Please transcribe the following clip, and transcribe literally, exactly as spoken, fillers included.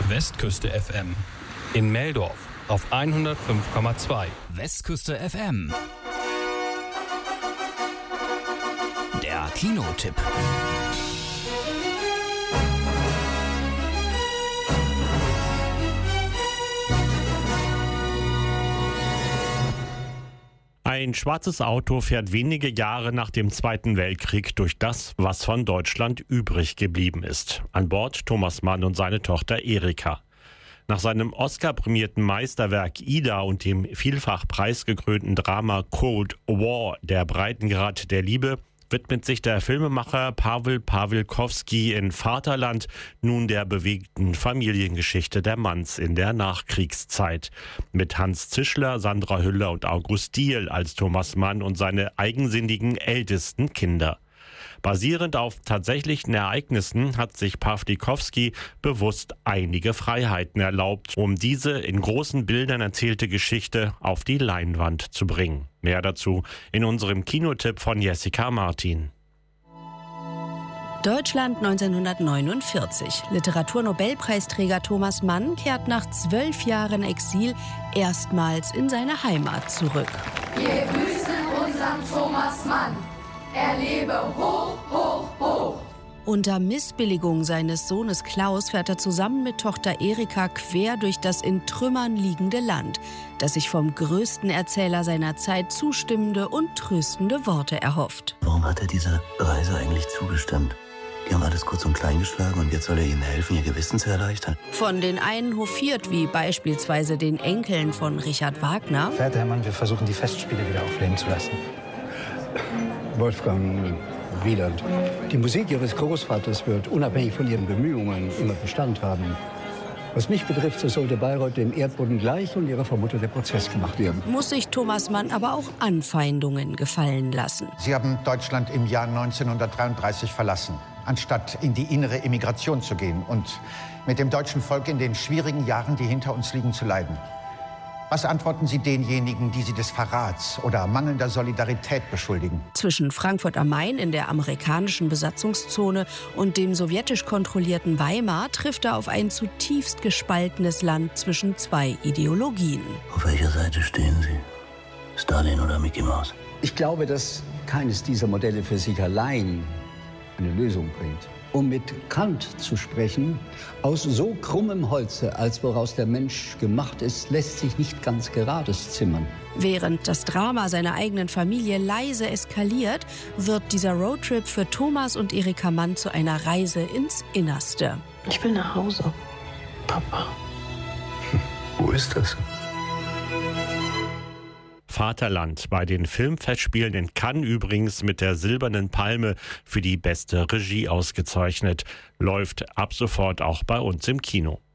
Westküste F M. In Meldorf auf hundertfünf Komma zwei. Westküste F M. Der Kinotipp. Ein schwarzes Auto fährt wenige Jahre nach dem Zweiten Weltkrieg durch das, was von Deutschland übrig geblieben ist. An Bord Thomas Mann und seine Tochter Erika. Nach seinem Oscar-prämierten Meisterwerk Ida und dem vielfach preisgekrönten Drama Cold War, der Breitengrad der Liebe, widmet sich der Filmemacher Pawel Pawlikowski in Vaterland nun der bewegten Familiengeschichte der Manns in der Nachkriegszeit. Mit Hans Zischler, Sandra Hüller und August Diehl als Thomas Mann und seine eigensinnigen ältesten Kinder. Basierend auf tatsächlichen Ereignissen hat sich Pawlikowski bewusst einige Freiheiten erlaubt, um diese in großen Bildern erzählte Geschichte auf die Leinwand zu bringen. Mehr dazu in unserem Kinotipp von Jessica Martin. Deutschland neunzehnhundertneunundvierzig. Literaturnobelpreisträger Thomas Mann kehrt nach zwölf Jahren Exil erstmals in seine Heimat zurück. Wir grüßen unseren Thomas Mann. Er lebe hoch, hoch, hoch. Unter Missbilligung seines Sohnes Klaus fährt er zusammen mit Tochter Erika quer durch das in Trümmern liegende Land, das sich vom größten Erzähler seiner Zeit zustimmende und tröstende Worte erhofft. Warum hat er dieser Reise eigentlich zugestimmt? Die haben alles kurz und klein geschlagen und jetzt soll er ihnen helfen, ihr Gewissen zu erleichtern. Von den einen hofiert, wie beispielsweise den Enkeln von Richard Wagner. Verehrter Herr Mann, wir versuchen, die Festspiele wieder aufleben zu lassen. Wolfgang Wieland. Die Musik Ihres Großvaters wird unabhängig von Ihren Bemühungen immer Bestand haben. Was mich betrifft, so sollte Bayreuth dem Erdboden gleich und Ihrer Vermutter der Prozess gemacht werden. Muss sich Thomas Mann aber auch Anfeindungen gefallen lassen. Sie haben Deutschland im Jahr neunzehnhundertdreiunddreißig verlassen, anstatt in die innere Emigration zu gehen und mit dem deutschen Volk in den schwierigen Jahren, die hinter uns liegen, zu leiden. Was antworten Sie denjenigen, die Sie des Verrats oder mangelnder Solidarität beschuldigen? Zwischen Frankfurt am Main in der amerikanischen Besatzungszone und dem sowjetisch kontrollierten Weimar trifft er auf ein zutiefst gespaltenes Land zwischen zwei Ideologien. Auf welcher Seite stehen Sie? Stalin oder Mickey Mouse? Ich glaube, dass keines dieser Modelle für sich allein eine Lösung bringt. Um mit Kant zu sprechen, aus so krummem Holze, als woraus der Mensch gemacht ist, lässt sich nicht ganz gerades zimmern. Während das Drama seiner eigenen Familie leise eskaliert, wird dieser Roadtrip für Thomas und Erika Mann zu einer Reise ins Innerste. Ich will nach Hause, Papa. Hm, wo ist das? Vaterland, bei den Filmfestspielen in Cannes übrigens mit der Silbernen Palme für die beste Regie ausgezeichnet, läuft ab sofort auch bei uns im Kino.